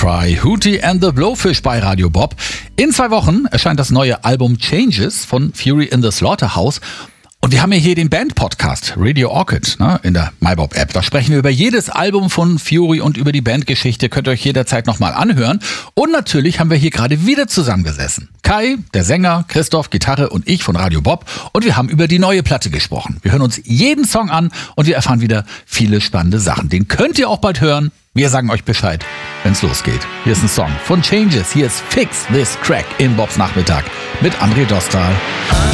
Cry, Hootie and the Blowfish bei Radio Bob. In 2 Wochen erscheint das neue Album Changes von Fury in the Slaughterhouse. Und wir haben ja hier den Band-Podcast Radio Orchid, in der MyBob-App. Da sprechen wir über jedes Album von Fury und über die Bandgeschichte. Könnt ihr euch jederzeit nochmal anhören. Und natürlich haben wir hier gerade wieder zusammengesessen. Kai, der Sänger, Christoph, Gitarre und ich von Radio Bob. Und wir haben über die neue Platte gesprochen. Wir hören uns jeden Song an und wir erfahren wieder viele spannende Sachen. Den könnt ihr auch bald hören. Wir sagen euch Bescheid, wenn's losgeht. Hier ist ein Song von Changes. Hier ist Fix This Crack in Bobs Nachmittag mit André Dostal.